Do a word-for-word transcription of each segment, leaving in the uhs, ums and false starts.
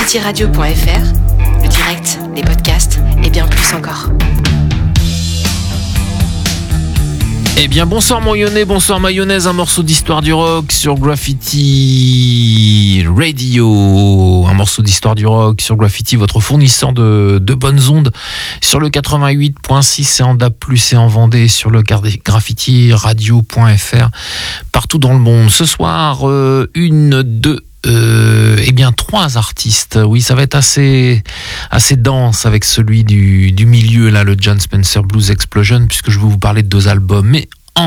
graffiti radio point f r, le direct, les podcasts et bien plus encore. Eh bien bonsoir Mayonnaise, bonsoir Mayonnaise, un morceau d'histoire du rock sur Graffiti Radio, un morceau d'histoire du rock sur Graffiti, votre fournisseur de, de bonnes ondes sur le quatre-vingt-huit virgule six et en D A B plus, et en Vendée sur le graffiti radio point f r, partout dans le monde. Ce soir, euh, une, deux, Euh, eh bien trois artistes. Oui, ça va être assez assez dense avec celui du du milieu là, le Jon Spencer Blues Explosion, puisque je vais vous parler de deux albums. Mais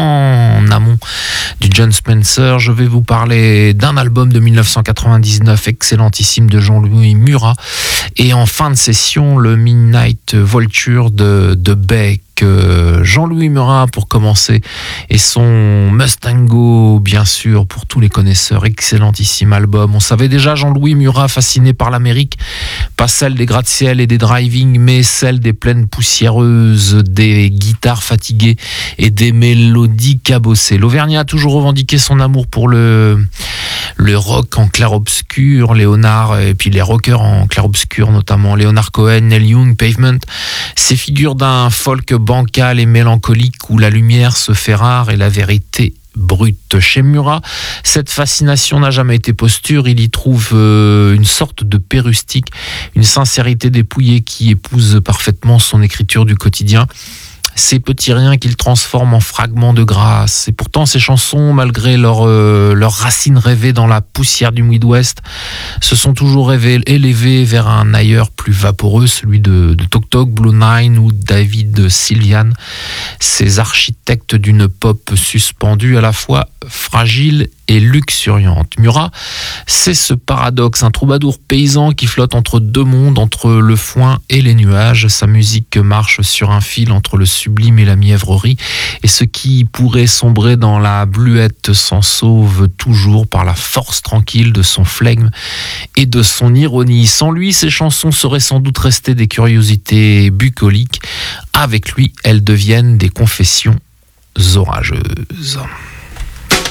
en amont du Jon Spencer, je vais vous parler d'un album de dix-neuf cent quatre-vingt-dix-neuf excellentissime de Jean-Louis Murat, et en fin de session le Midnight Vulture de de Beck. Jean-Louis Murat pour commencer, et son Mustango, bien sûr, pour tous les connaisseurs, excellentissime album. On savait déjà Jean-Louis Murat fasciné par l'Amérique, pas celle des gratte-ciel et des driving, mais celle des plaines poussiéreuses, des guitares fatiguées et des mélodies cabossées. L'Auvergnat a toujours revendiqué son amour pour le le rock en clair-obscur, Léonard, et puis les rockers en clair-obscur, notamment Leonard Cohen, Neil Young, Pavement, ces figures d'un folk bancal et mélancolique où la lumière se fait rare et la vérité brute. Chez Murat, cette fascination n'a jamais été posture, il y trouve euh, une sorte de pérustique, une sincérité dépouillée qui épouse parfaitement son écriture du quotidien. Ces petits riens qu'il transforme en fragments de grâce. Et pourtant, ces chansons, malgré leur, euh, leurs racines rêvées dans la poussière du Midwest, se sont toujours rêvées, élevées vers un ailleurs plus vaporeux, celui de, de Tok Tok, Blue Nine ou David Sylvian, ces architectes d'une pop suspendue à la fois fragile et luxuriante. Murat, c'est ce paradoxe, un troubadour paysan qui flotte entre deux mondes, entre le foin et les nuages. Sa musique marche sur un fil entre le sublime et la mièvrerie, et ce qui pourrait sombrer dans la bluette s'en sauve toujours par la force tranquille de son flegme et de son ironie. Sans lui, ces chansons seraient sans doute restées des curiosités bucoliques. Avec lui, elles deviennent des confessions orageuses.